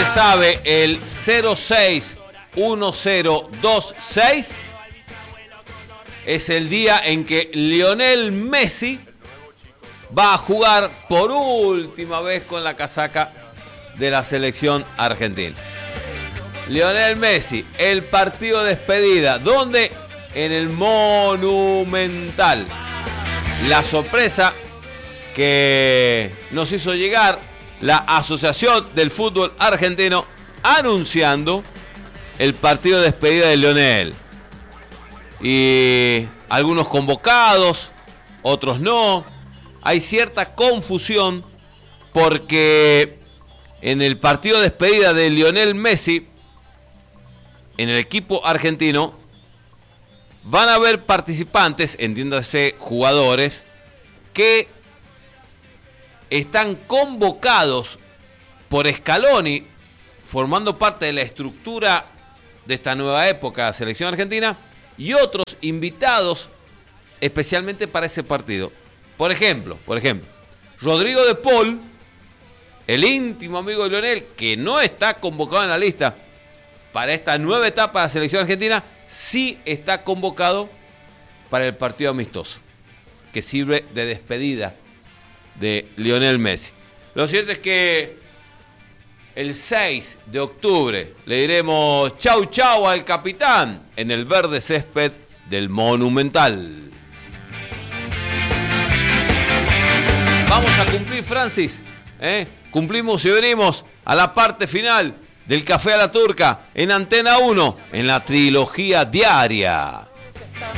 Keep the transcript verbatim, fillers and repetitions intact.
sabe el cero seis uno cero dos seis, es el día en que Lionel Messi va a jugar por última vez con la casaca de la selección argentina. Lionel Messi, el partido de despedida, ¿dónde? En el Monumental. La sorpresa que nos hizo llegar la Asociación del Fútbol Argentino anunciando el partido de despedida de Lionel. Y algunos convocados, otros no. Hay cierta confusión porque en el partido de despedida de Lionel Messi, en el equipo argentino, van a haber participantes, entiéndase jugadores, que están convocados por Scaloni, formando parte de la estructura de esta nueva época de la selección argentina, y otros invitados especialmente para ese partido. Por ejemplo, por ejemplo, Rodrigo de Paul, el íntimo amigo de Lionel, que no está convocado en la lista para esta nueva etapa de la selección argentina, sí está convocado para el partido amistoso, que sirve de despedida de Lionel Messi. Lo cierto es que el seis de octubre le diremos chau chau al capitán en el verde césped del Monumental. Vamos a cumplir, Francis, ¿eh? Cumplimos y venimos a la parte final del Café a la Turca en Antena uno, en la trilogía diaria.